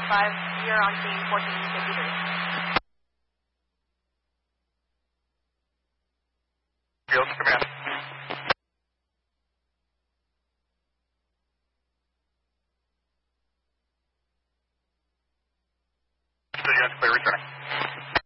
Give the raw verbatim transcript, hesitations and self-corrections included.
five, you're on scene fourteen fifty-three. Field command. So you have to play returning.